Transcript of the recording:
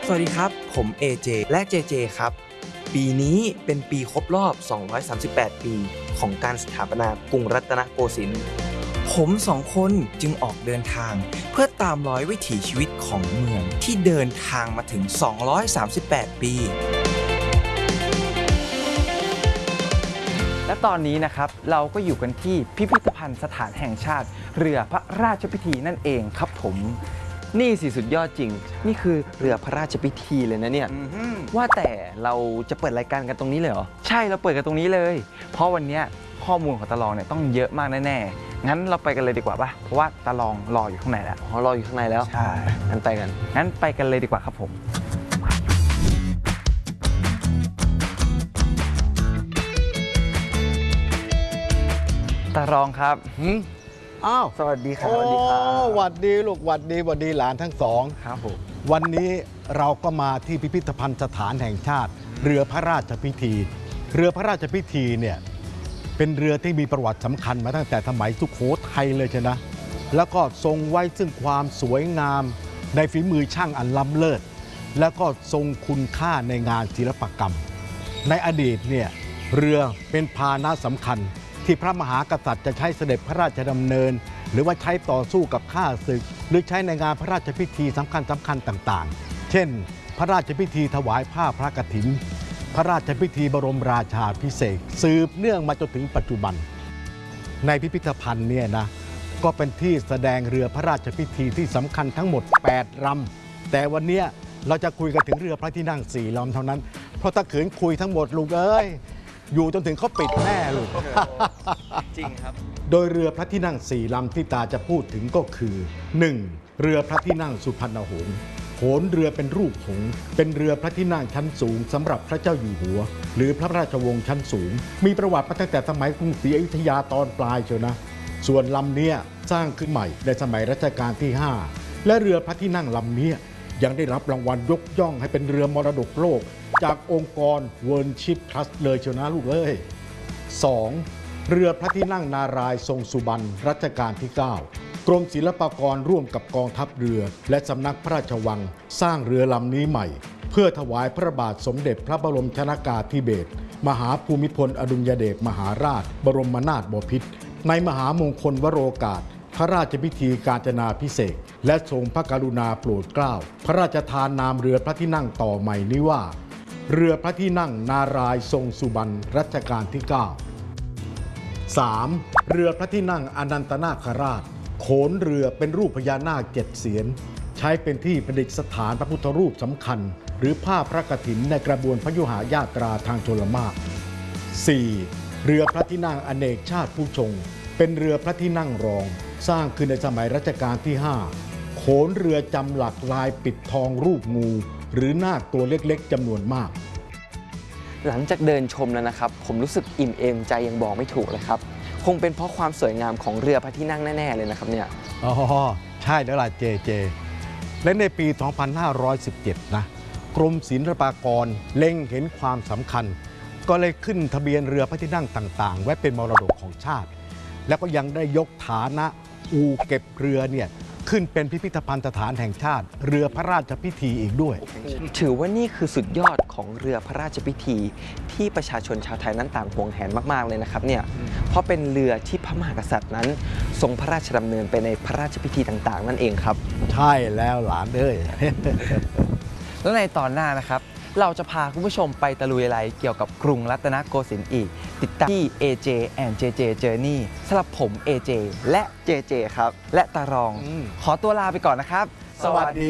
สวัสดีครับผม AJ และ JJ ครับปีนี้เป็นปีครบรอบ 238 ปีของการสถาปนากรุงรัตนโกสินทร์ผมสองคนจึงออกเดินทางเพื่อตามรอยวิถีชีวิตของเมืองที่เดินทางมาถึง 238 ปีและตอนนี้นะครับเราก็อยู่กันที่พิพิธภัณฑ์สถานแห่งชาติเรือพระราชพิธีนั่นเองครับผมนี่สิสุดยอดจริงนี่คือเรือพระราชพิธีเลยนะเนี่ยว่าแต่เราจะเปิดรายการกันตรงนี้เลยเหรอใช่เราเปิดกันตรงนี้เลยเพราะวันนี้ข้อมูลของตาลองเนี่ยต้องเยอะมากแน่ๆงั้นเราไปกันเลยดีกว่าป่ะเพราะว่าตาลองรออยู่ข้างในแล้วรออยู่ข้างในแล้วใช่งั้นไปกันเลยดีกว่าครับผมตารองครับอ้าวสวัสดีครับสวัสดีครับหวัดดีลูกหวัดดีหลานทั้งสองครับผมวันนี้เราก็มาที่พิพิธภัณฑ์สถานแห่งชาติเรือพระราชพิธีเรือพระราชพิธีเนี่ยเป็นเรือที่มีประวัติสำคัญมาตั้งแต่สมัยสุโขทัยเลยใช่นะแล้วก็ทรงไว้ซึ่งความสวยงามในฝีมือช่างอันล้ำเลิศแล้วก็ทรงคุณค่าในงานศิลปกรรมในอดีตเนี่ยเรือเป็นพาหนะสำคัญที่พระมหากษัตริย์จะใช้เสด็จพระราชดำเนินหรือว่าใช้ต่อสู้กับข้าศึกหรือใช้ในงานพระราชพิธีสำคัญต่างๆเช่นพระราชพิธีถวายผ้าพระกฐินพระราชพิธีบรมราชาภิเษกสืบเนื่องมาจนถึงปัจจุบันในพิพิธภัณฑ์เนี่ยนะก็เป็นที่แสดงเรือพระราชพิธีที่สำคัญทั้งหมด8ลำแต่วันนี้เราจะคุยกันถึงเรือพระที่นั่ง4ลำเท่านั้นเพราะถ้าขืนคุยทั้งหมดลูกเอ้ยอยู่จนถึงเขาปิดแน่ลูกจริงครับโดยเรือพระที่นั่ง4ลำที่ตาจะพูดถึงก็คือ 1. เรือพระที่นั่งสุพรรณหงส์โขนเรือเป็นรูปหงส์เป็นเรือพระที่นั่งชั้นสูงสำหรับพระเจ้าอยู่หัวหรือพระราชวงศ์ชั้นสูงมีประวัติมาตั้งแต่สมัยกรุงศรีอยุธยาตอนปลายเชียวนะส่วนลำนี้สร้างขึ้นใหม่ในสมัยรัชกาลที่5และเรือพระที่นั่งลำนี้ยังได้รับรางวัลยกย่องให้เป็นเรือมรดกโลกจากองค์กร World Ship Trust เลยเชียวนะลูกเอ้ย 2. เรือพระที่นั่งนารายณ์ทรงสุบรรณรัชกาลที่ 9 กรมศิลปากรร่วมกับกองทัพเรือและสำนักพระราชวังสร้างเรือลำนี้ใหม่เพื่อถวายพระบาทสมเด็จพระบรมชนกาธิเบศรมหาภูมิพลอดุลยเดชมหาราชบรมนาถบพิตรในมหามงคลวโรกาสพระราชพิธีกาญจนาภิเษกและทรงพระกรุณาโปรดเกล้าพระราชทานนามเรือพระที่นั่งต่อใหม่นี้ว่าเรือพระที่นั่งนารายณ์ทรงสุบรรณรัชกาลที่ 9 3. เรือพระที่นั่งอนันตนาคราชโขนเรือเป็นรูปพญานาค7เสียนใช้เป็นที่ประดิษฐานพระพุทธรูปสำคัญหรือผ้าพระกฐินในกระบวนพยุหญาตราทางชลมาร 4. เรือพระที่นั่งอเนกชาติผู้ชงเป็นเรือพระที่นั่งรองสร้างขึ้นในสมัยรัชกาลที่ 5 โขนเรือจำหลักลายปิดทองรูปงูหรือนาคตัวเล็กๆจำนวนมากหลังจากเดินชมแล้วนะครับผมรู้สึกอิ่มเอมใจยังบอกไม่ถูกเลยครับคงเป็นเพราะความสวยงามของเรือพระที่นั่งแน่ๆเลยนะครับเนี่ยอ๋อใช่แล้วล่ะเจและในปี 2517 นะกรมศิลปากรเล็งเห็นความสำคัญก็เลยขึ้นทะเบียนเรือพระที่นั่งต่างๆไว้เป็นมรดกของชาติแล้วก็ยังได้ยกฐานะอู่เก็บเรือเนี่ยขึ้นเป็นพิพิธภัณฑ์สถานแห่งชาติเรือพระราชพิธีอีกด้วยถือว่านี่คือสุดยอดของเรือพระราชพิธีที่ประชาชนชาวไทยนั้นต่างหวงแหนมากๆเลยนะครับเนี่ยเพราะเป็นเรือที่พระมหากษัตริย์นั้นทรงพระราชดำเนินไปในพระราชพิธีต่างๆนั่นเองครับใช่แล้วหลานเอ้ยแล้วในตอนหน้านะครับเราจะพาคุณผู้ชมไปตะลุยอะไรเกี่ยวกับกรุงรัตนโกสินทร์อีกติดตามที่ AJ and JJ Journey สำหรับผม AJ และ JJ ครับและตารองขอตัวลาไปก่อนนะครับสวัสดี